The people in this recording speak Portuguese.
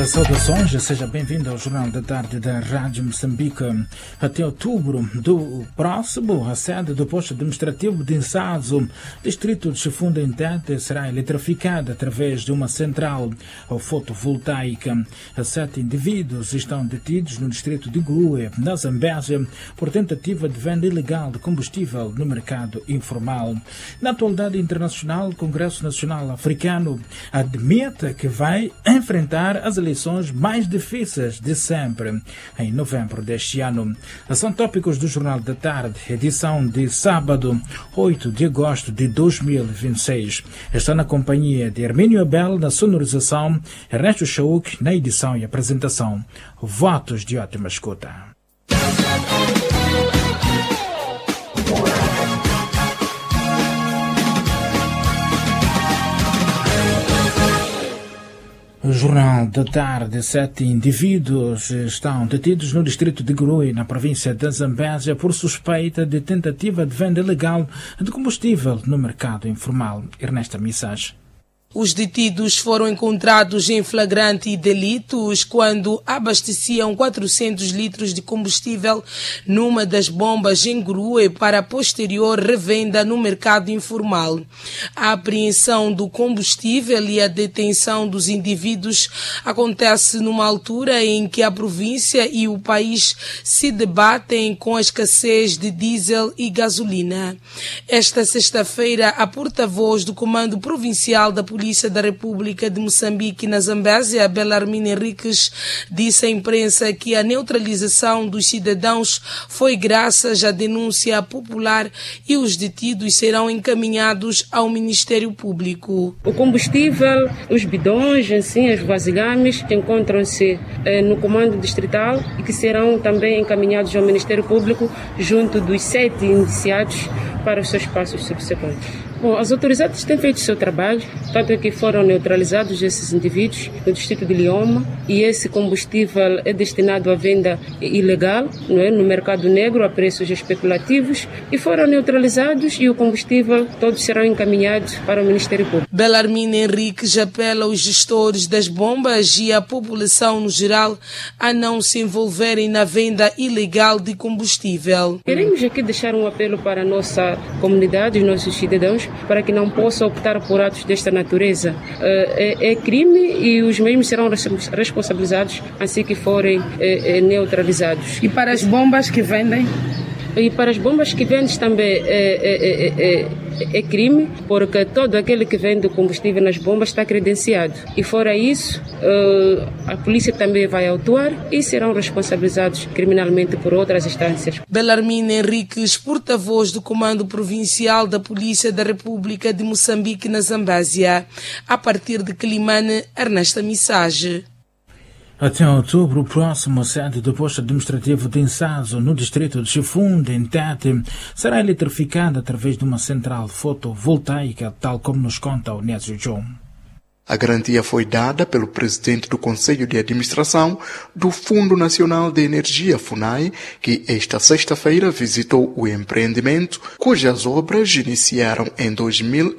Saudações, seja bem-vindo ao Jornal da Tarde da Rádio Moçambique. Até outubro do próximo, a sede do posto administrativo de Insazo, distrito de Chifunda em Tete, será eletrificada através de uma central fotovoltaica. 7 indivíduos estão detidos no distrito de Grue, na Zambésia, por tentativa de venda ilegal de combustível no mercado informal. Na atualidade internacional, o Congresso Nacional Africano admite que vai enfrentar as eleições mais difíceis de sempre em novembro deste ano. São tópicos do Jornal da Tarde, edição de sábado, 8 de agosto de 2026. Está na companhia de Hermínio Abel na sonorização, Ernesto Chauk na edição e apresentação. Votos de ótima escuta. O Jornal da Tarde, 7 indivíduos estão detidos no distrito de Grue, na província da Zambésia, por suspeita de tentativa de venda ilegal de combustível no mercado informal. Ernesto Missage. Os detidos foram encontrados em flagrante delitos quando abasteciam 400 litros de combustível numa das bombas em Grue para posterior revenda no mercado informal. A apreensão do combustível e a detenção dos indivíduos acontece numa altura em que a província e o país se debatem com a escassez de diesel e gasolina. Esta sexta-feira, a porta-voz do Comando Provincial da Polícia da República de Moçambique na Zambésia, Belarmine Henriques, disse à imprensa que a neutralização dos cidadãos foi graças à denúncia popular e os detidos serão encaminhados ao Ministério Público. O combustível, os bidões, assim, os vasilhames, encontram-se no Comando Distrital e que serão também encaminhados ao Ministério Público junto dos 7 indiciados para os seus passos subsequentes. Bom, as autoridades têm feito o seu trabalho, tanto é que foram neutralizados esses indivíduos no distrito de Lioma e esse combustível é destinado à venda ilegal, não é, no mercado negro a preços especulativos e foram neutralizados e o combustível todos serão encaminhados para o Ministério Público. Belarmine Henriques apela aos gestores das bombas e à população no geral a não se envolverem na venda ilegal de combustível. Queremos aqui deixar um apelo para a nossa comunidade, os nossos cidadãos, para que não possam optar por atos desta natureza. É crime e os mesmos serão responsabilizados assim que forem neutralizados. E para as bombas que vendem? E para as bombas que vendem também é crime, porque todo aquele que vende combustível nas bombas está credenciado. E fora isso, a polícia também vai autuar e serão responsabilizados criminalmente por outras instâncias. Belarmine Henriques, porta-voz do Comando Provincial da Polícia da República de Moçambique na Zambésia. A partir de Quilimane, Ernesto Missage. Até outubro próximo, a sede do posto administrativo de Insazo, no distrito de Chifunda, em Tete, será eletrificada através de uma central fotovoltaica, tal como nos conta o Nésio João. A garantia foi dada pelo presidente do Conselho de Administração do Fundo Nacional de Energia, FUNAI, que esta sexta-feira visitou o empreendimento, cujas obras iniciaram em 2000